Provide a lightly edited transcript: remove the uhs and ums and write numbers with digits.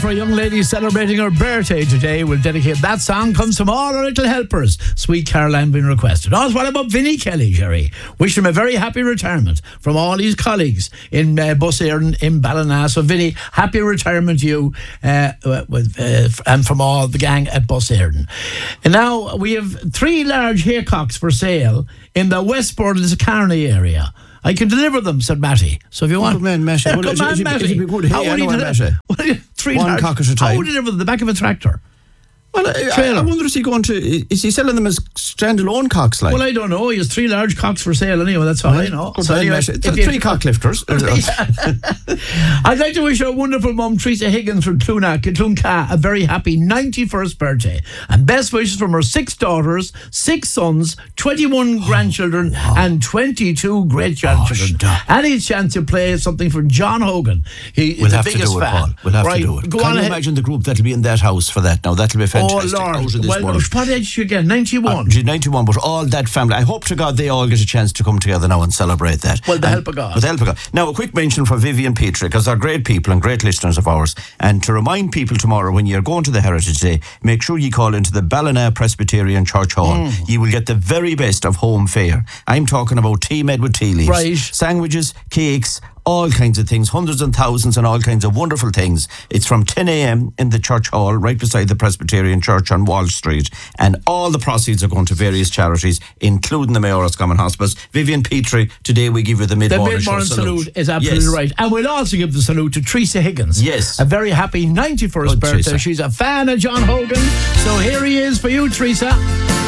For a young lady celebrating her birthday today, we'll dedicate that song. Comes from all our little helpers. Sweet Caroline being requested. Also, what about Vinnie Kelly, Jerry? Wish him a very happy retirement from all his colleagues in Bus Éireann in Ballina. So, Vinnie, happy retirement to you and from all the gang at Bus Éireann. And now we have 3 large haycocks for sale in the Westport and Carney area. I can deliver them, said Matty. So if you want... Good man, Matty. Come on, Matty. It'd be good. Hey, I know Matty. 3 One cock at a time. How would you deliver them? The back of a tractor? Well, I wonder, is he selling them as standalone cocks, like? Well, I don't know. He has 3 large cocks for sale anyway. That's all I know. So anyway, 3 cock lifters. I'd like to wish our wonderful mum, Teresa Higgins from Clonca, a very happy 91st birthday. And best wishes from her 6 daughters, 6 sons, 21 grandchildren, and 22 great-grandchildren. Any chance you play something for John Hogan? He's the biggest fan. Paul. We'll have to do it. Can you imagine the group that'll be in that house for that now? That'll be fantastic. Oh, Lord. Well, what age you get? 91? 91, but all that family. I hope to God they all get a chance to come together now and celebrate that. Well, the help of God. With the help of God. Now, a quick mention for Vivian Petrie, because they're great people and great listeners of ours. And to remind people tomorrow, when you're going to the Heritage Day, make sure you call into the Ballina Presbyterian Church Hall. You will get the very best of home fare. I'm talking about tea made with tea leaves. Right. Sandwiches, cakes, all kinds of things, hundreds and thousands and all kinds of wonderful things. It's from 10 a.m. in the church hall right beside the Presbyterian Church on Wall Street, and all the proceeds are going to various charities, including the Mayo Roscommon Hospice. Vivian Petrie, today we give you the mid-morning salute is absolutely right. And we'll also give the salute to Teresa Higgins. Yes. A very happy 91st birthday. Teresa. She's a fan of John Hogan. So here he is for you, Teresa.